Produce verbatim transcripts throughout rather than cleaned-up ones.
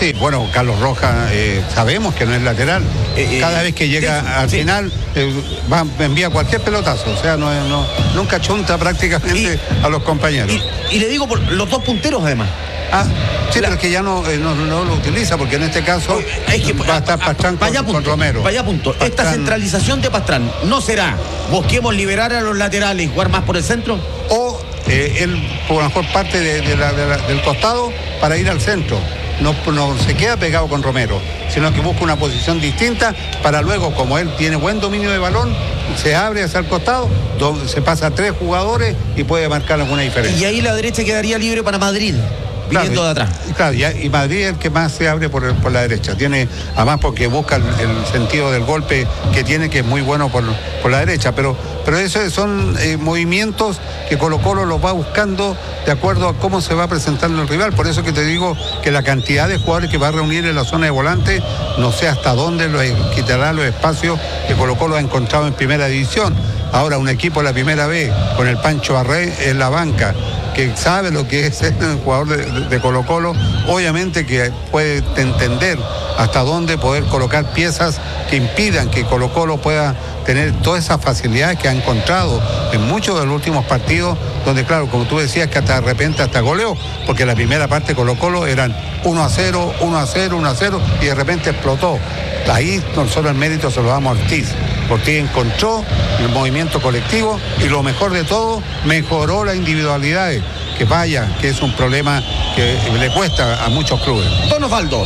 Sí, bueno, Carlos Rojas, eh, sabemos que no es lateral. Eh, Cada eh, vez que llega sí, al sí. final, eh, va, envía cualquier pelotazo. O sea, no, no nunca chunta prácticamente y, a los compañeros. Y, y le digo por los dos punteros, además. Ah, sí, la, pero es que ya no, eh, no, no lo utiliza, porque en este caso es que, va a estar Pastrán con, punto, con Romero. Vaya punto. Pastrán. Esta centralización de Pastrán, ¿no será busquemos liberar a los laterales y jugar más por el centro? O eh, él, por lo mejor, parte de, de la, de la, del costado para ir al centro. No, no se queda pegado con Romero, sino que busca una posición distinta para luego, como él tiene buen dominio de balón, se abre hacia el costado, do, se pasa a tres jugadores y puede marcar alguna diferencia. Y ahí la derecha quedaría libre para Madrid. Viniendo claro, de atrás. Claro, y, y Madrid es el que más se abre por, el, por la derecha. Tiene, además porque busca el, el sentido del golpe que tiene, que es muy bueno por, por la derecha. Pero, pero esos son eh, movimientos que Colo Colo los va buscando de acuerdo a cómo se va presentando el rival. Por eso que te digo que la cantidad de jugadores que va a reunir en la zona de volante, no sé hasta dónde lo, quitará los espacios que Colo Colo ha encontrado en primera división. Ahora un equipo de la primera vez con el Pancho Arrey en la banca, que sabe lo que es ser un jugador de, de, de Colo Colo, obviamente que puede entender hasta dónde poder colocar piezas que impidan que Colo Colo pueda tener todas esas facilidades que ha encontrado en muchos de los últimos partidos, donde claro, como tú decías, que hasta de repente hasta goleó, porque la primera parte Colo Colo eran uno a cero, uno a cero, uno a cero, y de repente explotó. Ahí nosotros el mérito se lo damos a Ortiz. Ortiz encontró el movimiento colectivo y lo mejor de todo, mejoró las individualidades, que vaya, que es un problema que le cuesta a muchos clubes. Don Osvaldo.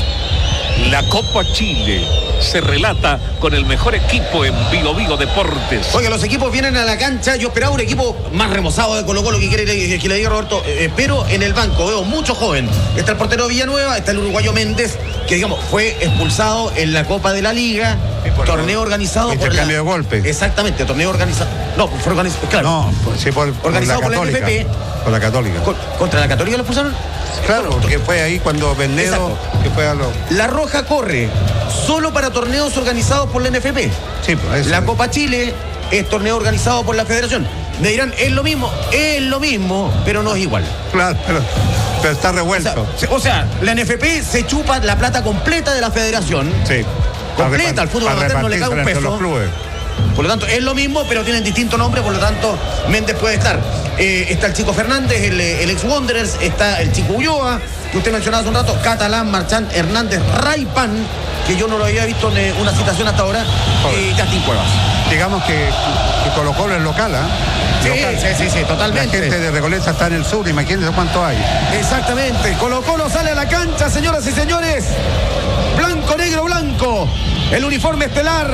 La Copa Chile se relata con el mejor equipo en Vigo Vigo Deportes. Oye, los equipos vienen a la cancha. Yo esperaba un equipo más remozado de Colo Colo, que quiere que, que le diga Roberto, eh, pero en el banco veo mucho joven. Está el portero Villanueva, está el uruguayo Méndez, que digamos fue expulsado en la Copa de la Liga, sí, por torneo el, organizado por la... cambio de golpe. Exactamente, torneo organizado. No, fue organizado, claro. No, sí, por, organizado por la, por la N F P. Por la Católica. Con, ¿Contra la Católica lo expulsaron? Claro, porque fue ahí cuando Bernedo, que fue a lo... La Roja corre solo para torneos organizados por la N F P. Sí, pues eso. La Copa Chile es torneo organizado por la Federación. Me dirán, es lo mismo, es lo mismo, pero no es igual. Claro, pero, pero está revuelto. O sea, o sea, la N F P se chupa la plata completa de la Federación. Sí. Completa, al fútbol amateur no le cae un peso. Por lo tanto, es lo mismo, pero tienen distinto nombre, por lo tanto, Méndez puede estar. Eh, está el Chico Fernández, el, el ex Wanderers, está el Chico Ulloa, que usted mencionaba hace un rato, Catalán, Marchand, Hernández, Raypan, que yo no lo había visto en una citación hasta ahora, y Justin Cuevas. Digamos que, que Colo Colo es local, ¿ah? ¿eh? Sí, sí, sí, sí, totalmente. La gente de Recoleta está en el sur, imagínense cuánto hay. Exactamente, Colo Colo sale a la cancha, señoras y señores. Blanco, negro, blanco. El uniforme estelar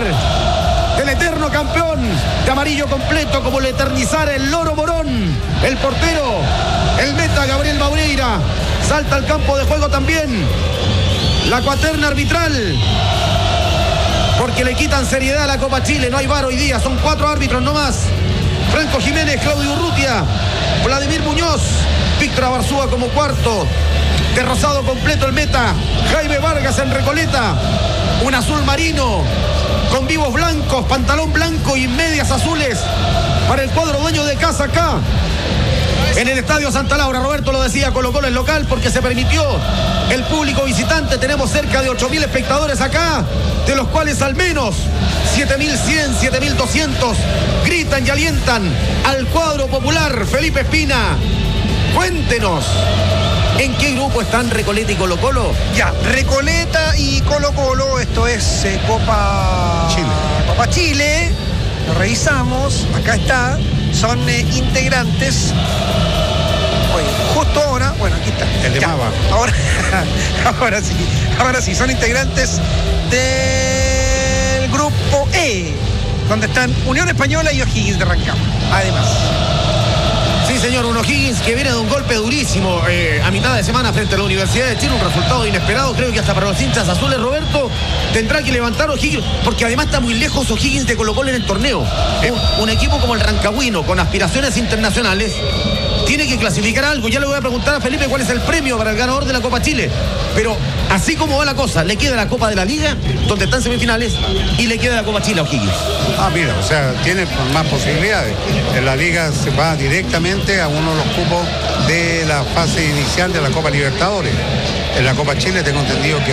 del eterno campeón de amarillo completo, como le eternizara el Loro Morón. El portero, el meta Gabriel Maureira, salta al campo de juego también. La cuaterna arbitral, porque le quitan seriedad a la Copa Chile. No hay V A R hoy día, son cuatro árbitros nomás. Franco Jiménez, Claudio Urrutia, Vladimir Muñoz, Víctor Abarzúa como cuarto. De rosado completo el meta, Jaime Vargas en Recoleta. Un azul marino con vivos blancos, pantalón blanco y medias azules para el cuadro dueño de casa acá en el Estadio Santa Laura. Roberto lo decía, Colo Colo es local porque se permitió el público visitante. Tenemos cerca de ocho mil espectadores acá, de los cuales al menos siete mil cien, siete mil doscientos gritan y alientan al cuadro popular. Felipe Espina, cuéntenos, ¿en qué grupo están Recoleta y Colo Colo? Ya, Recoleta y Colo Colo, esto es eh, Copa Chile. Copa Chile, lo revisamos, acá está, son eh, integrantes. Oye, justo ahora, bueno, aquí está. El de ya, Mava. Ahora, ahora sí, ahora sí, son integrantes del grupo E, donde están Unión Española y O'Higgins de Rancagua, además. Sí, señor, un O'Higgins que viene de un golpe durísimo eh, a mitad de semana frente a la Universidad de Chile, un resultado inesperado, creo que hasta para los hinchas azules. Roberto, tendrá que levantar O'Higgins, porque además está muy lejos O'Higgins de Colo Colo en el torneo. Un, un equipo como el rancagüino, con aspiraciones internacionales, tiene que clasificar algo. Ya le voy a preguntar a Felipe cuál es el premio para el ganador de la Copa Chile. Pero así como va la cosa, le queda la Copa de la Liga, donde están semifinales, y le queda la Copa Chile a O'Higgins. Ah, mira, o sea, tiene más posibilidades. En la Liga se va directamente a uno de los cupos de la fase inicial de la Copa Libertadores. En la Copa Chile tengo entendido que